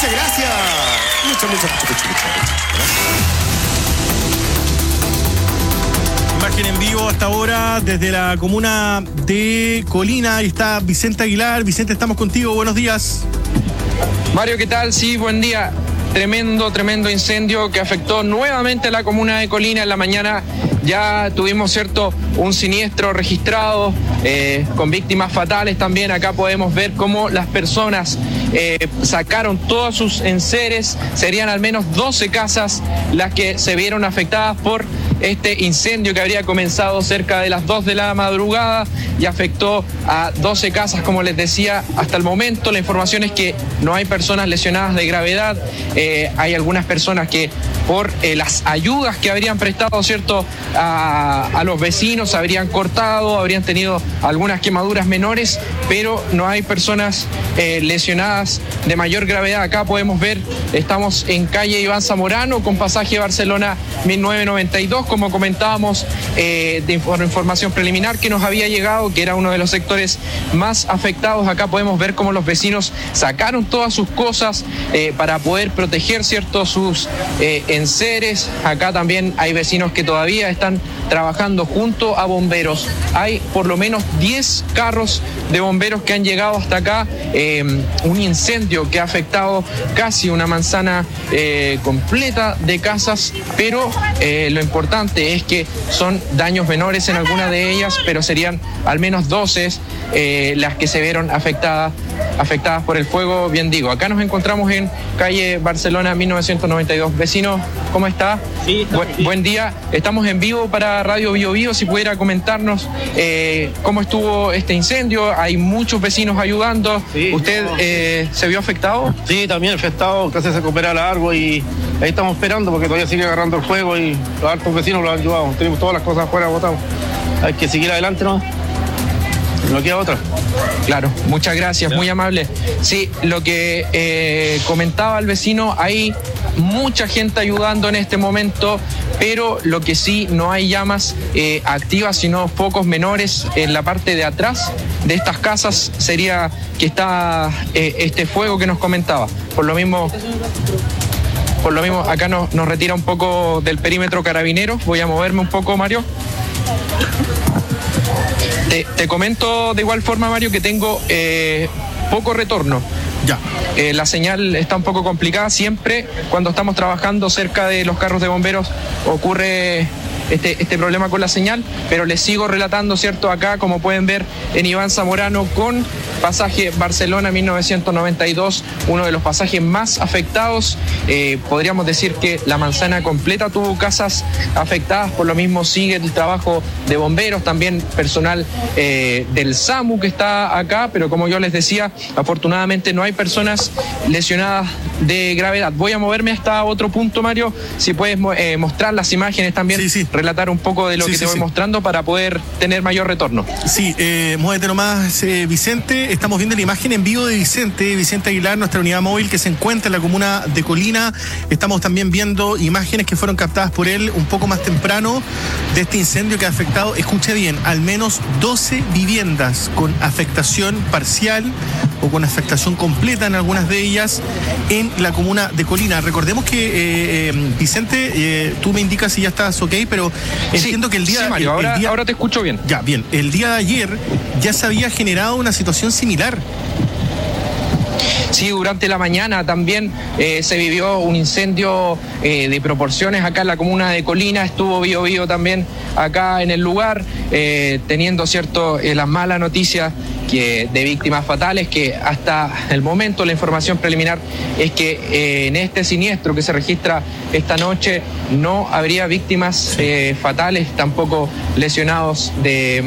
Muchas gracias. Muchas. Imagen en vivo hasta ahora desde la comuna de Colina. Ahí está Vicente Aguilar. Vicente, estamos contigo. Buenos días. Mario, ¿qué tal? Sí, buen día. Tremendo incendio que afectó nuevamente a la comuna de Colina. En la mañana ya tuvimos, un siniestro registrado con víctimas fatales también. Acá podemos ver cómo las personas sacaron todos sus enseres. Serían al menos 12 casas las que se vieron afectadas por este incendio que habría comenzado cerca de las 2 de la madrugada y afectó a 12 casas, como les decía. Hasta el momento la información es que no hay personas lesionadas de gravedad. Hay algunas personas que por las ayudas que habrían prestado, a los vecinos, habrían cortado, habrían tenido algunas quemaduras menores, pero no hay personas lesionadas de mayor gravedad. Acá podemos ver, estamos en calle Iván Zamorano con pasaje Barcelona 1992, como comentábamos, de información preliminar que nos había llegado, que era uno de los sectores más afectados. Acá podemos ver cómo los vecinos sacaron todas sus cosas para poder proteger, sus enseres. Acá también hay vecinos que todavía están trabajando junto a bomberos. Hay por lo menos 10 carros de bomberos que han llegado hasta acá. Un incendio que ha afectado casi una manzana completa de casas, pero lo importante es que son daños menores en algunas de ellas, pero serían al menos 12 las que se vieron afectadas por el fuego. Bien digo, acá nos encontramos en calle Barcelona 1992. Vecino, ¿cómo está? Sí, buen día. Estamos en vivo para Radio Bio Bio. Si pudiera comentarnos cómo estuvo este incendio. Hay muchos vecinos ayudando. Sí, ¿Usted se vio afectado? Sí, también afectado, casi se recupera largo y ahí estamos esperando porque todavía sigue agarrando el fuego y los altos vecinos lo han ayudado. Tenemos todas las cosas afuera botadas. Hay que seguir adelante, ¿no? No queda otra. Claro, muchas gracias, muy amable. Sí, lo que comentaba el vecino, hay mucha gente ayudando en este momento, pero lo que sí, no hay llamas activas, sino focos menores en la parte de atrás de estas casas. Sería que está este fuego que nos comentaba. Por lo mismo, acá nos retira un poco del perímetro Carabineros. Voy a moverme un poco, Mario. Te comento de igual forma, Mario, que tengo poco retorno. Ya. La señal está un poco complicada. Siempre cuando estamos trabajando cerca de los carros de bomberos ocurre este problema con la señal, pero les sigo relatando, acá, como pueden ver, en Iván Zamorano con pasaje Barcelona 1992, uno de los pasajes más afectados. Podríamos decir que la manzana completa tuvo casas afectadas. Por lo mismo sigue el trabajo de bomberos, también personal del SAMU que está acá, pero como yo les decía, afortunadamente no hay personas lesionadas de gravedad. Voy a moverme hasta otro punto, Mario, si puedes mostrar las imágenes también. Sí. Relatar un poco de lo que te voy mostrando para poder tener mayor retorno. Sí, muévete nomás, Vicente. Estamos viendo la imagen en vivo de Vicente Aguilar, nuestra unidad móvil que se encuentra en la comuna de Colina. Estamos también viendo imágenes que fueron captadas por él un poco más temprano de este incendio que ha afectado, escuche bien, al menos 12 viviendas con afectación parcial o con afectación completa en algunas de ellas en la comuna de Colina. Recordemos que, Vicente, tú me indicas si ya estás ok, pero entiendo que el día... Sí, Mario, ahora te escucho bien. Ya, bien. El día de ayer ya se había generado una situación similar. Sí, durante la mañana también se vivió un incendio de proporciones acá en la comuna de Colina. Estuvo Bio Bio también acá en el lugar, teniendo la mala noticia de víctimas fatales, que hasta el momento la información preliminar es que en este siniestro que se registra esta noche no habría víctimas fatales, tampoco lesionados de